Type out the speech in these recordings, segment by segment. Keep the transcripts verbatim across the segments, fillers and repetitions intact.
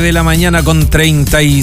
de la mañana con treinta y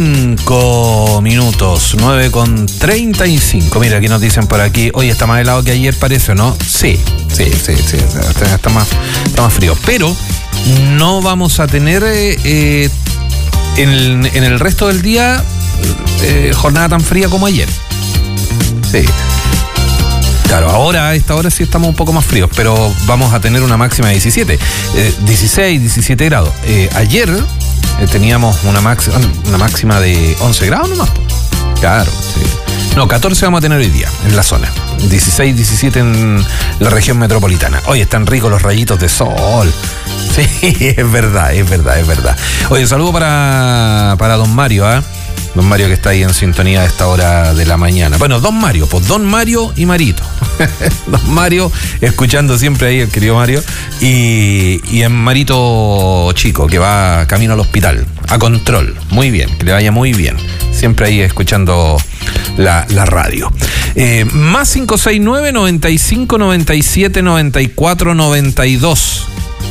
cinco minutos. nueve con treinta y cinco. Mira, aquí nos dicen por aquí, hoy está más helado que ayer, parece, ¿no? Sí, sí, sí, sí. Está más, está más frío. Pero no vamos a tener eh, en, en el resto del día eh, jornada tan fría como ayer. Sí. Claro, ahora a esta hora sí estamos un poco más fríos, pero vamos a tener una máxima de diecisiete, eh, dieciséis, diecisiete grados. Eh, ayer eh, teníamos una máxima, una máxima de once grados nomás. Claro, sí. No, catorce vamos a tener hoy día en la zona. dieciséis, diecisiete en la región metropolitana. Hoy están ricos los rayitos de sol. Sí, es verdad, es verdad, es verdad. Oye, saludo para, para don Mario, ¿ah? ¿eh? Don Mario que está ahí en sintonía a esta hora de la mañana. Bueno, don Mario, pues don Mario y Marito. Don Mario, escuchando siempre ahí el querido Mario. Y, y en Marito Chico, que va camino al hospital, a control. Muy bien, que le vaya muy bien. Siempre ahí escuchando la, la radio. Eh, más cinco seis nueve, noventa y cinco, noventa y siete, noventa y cuatro, noventa y dos.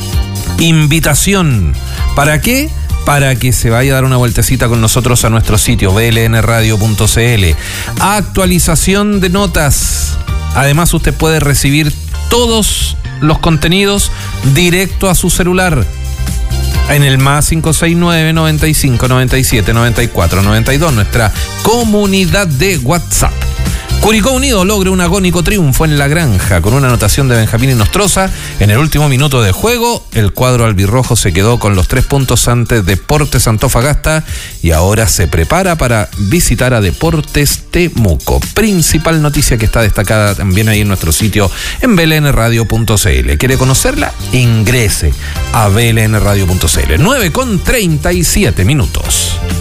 Invitación. ¿Para qué? Para que se vaya a dar una vueltecita con nosotros a nuestro sitio b l n radio punto c l. Actualización de notas. Además, usted puede recibir todos los contenidos directo a su celular en el más cinco seis nueve, noventa y cinco, noventa y siete, noventa y cuatro, noventa y dos, nuestra comunidad de WhatsApp. Curicó Unido logra un agónico triunfo en La Granja con una anotación de Benjamín Inostroza. En el último minuto de juego, el cuadro albirrojo se quedó con los tres puntos ante Deportes Antofagasta y ahora se prepara para visitar a Deportes Temuco. Principal noticia que está destacada también ahí en nuestro sitio en b l n radio punto c l. ¿Quiere conocerla? Ingrese a b l n radio punto c l. nueve con treinta y siete minutos.